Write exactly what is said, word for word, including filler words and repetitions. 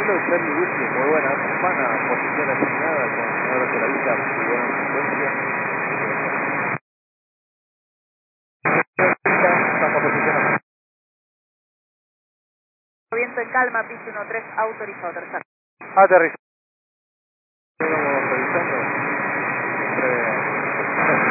vuelo de Charlie Whiskey, muy buena, van a posición asignada con señor de la vista, buena secuencia. Baja posición. Viento en calma, piso uno tres, autorizado, tercero. Aterriza.